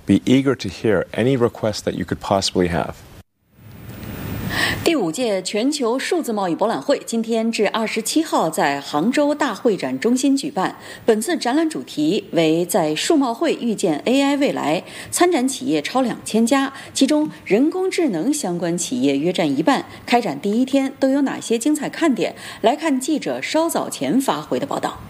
be eager to hear any requests that you could possibly have. 第5届全球数字贸易博览会今天至27号在杭州大会展中心举办。本次展览主题为在数贸会遇见 AI 未来，参展企业超2000家，其中人工智能相关企业约占1半。开展第1天都有哪些精彩看点？来看记者稍早前发回的报道。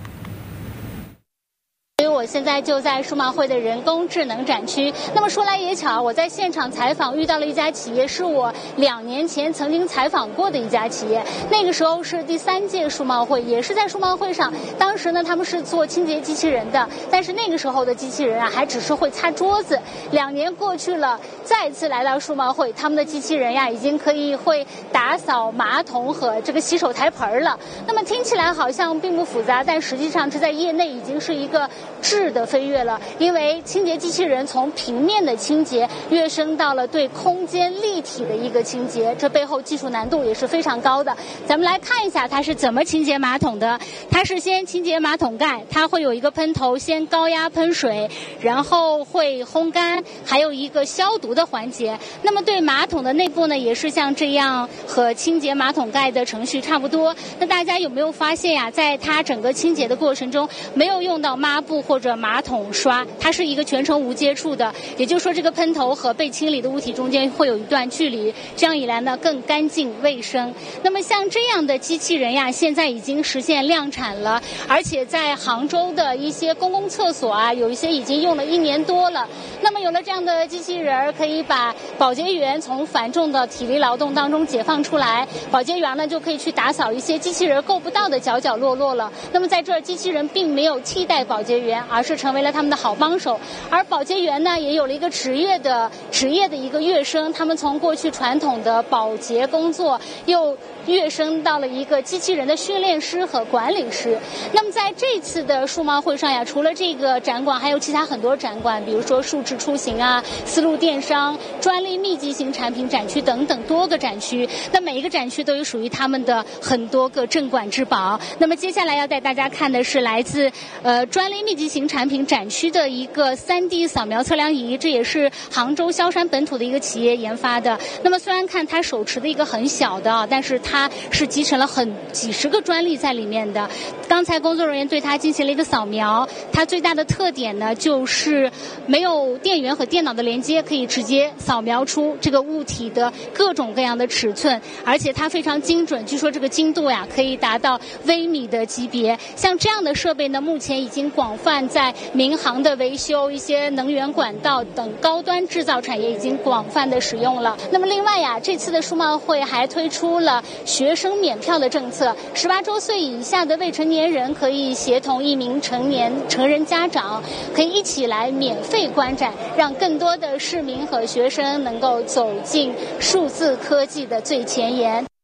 所以我现在就在数码会的人工智能展区。那么说来也巧，我在现场采访遇到了一家企业，是我2年前曾经采访过的一家企业。那个时候是第3届数码会，也是在数码会上。当时呢，他们是做清洁机器人的，但是那个时候的机器人啊，还只是会擦桌子。2年过去了，再次来到数码会，他们的机器人呀，已经可以会打扫马桶和这个洗手台盆了。那么听起来好像并不复杂，但实际上这在业内已经是一个质的飞跃了，因为清洁机器人从平面的清洁跃升到了对空间立体的一个清洁，这背后技术难度也是非常高的。咱们来看一下它是怎么清洁马桶的。它是先清洁马桶盖，它会有一个喷头，先高压喷水，然后会烘干，还有一个消毒的环节。那么对马桶的内部呢，也是像这样和清洁马桶盖的程序差不多。那大家有没有发现呀，在它整个清洁的过程中，没有用到抹布或者马桶刷，它是一个全程无接触的，也就是说这个喷头和被清理的物体中间会有一段距离，这样一来呢更干净卫生。那么像这样的机器人呀，现在已经实现量产了，而且在杭州的一些公共厕所啊，有一些已经用了1年多了。那么有了这样的机器人，可以把保洁员从繁重的体力劳动当中解放出来，保洁员呢就可以去打扫一些机器人够不到的角角落落了。那么在这儿，机器人并没有替代保洁员，而是成为了他们的好帮手。而保洁员呢，也有了一个职业的一个跃升，他们从过去传统的保洁工作又跃升到了一个机器人的训练师和管理师。那么在这次的数贸会上呀，除了这个展馆，还有其他很多展馆，比如说数字出行啊、丝路电商、专利密集型产品展区等等多个展区。那每一个展区都有属于他们的很多个镇馆之宝。那么接下来要带大家看的是来自专利密集型产品展区的一个3D 扫描测量仪，这也是杭州萧山本土的一个企业研发的。那么虽然看它手持的一个很小的，但是它是集成了几十个专利在里面的。刚才工作人员对它进行了一个扫描，它最大的特点呢就是没有电源和电脑的连接，可以直接扫描出这个物体的各种各样的尺寸，而且它非常精准，据说这个精度呀可以达到微米的级别。像这样的设备呢，目前已经广泛在民航的维修、一些能源管道等高端制造产业已经广泛的使用了。那么另外呀，这次的数贸会还推出了学生免票的政策，18周岁以下的未成年人可以协同1名成人家长，可以一起来免费观展，让更多的市民和学生能够走进数字科技的最前沿。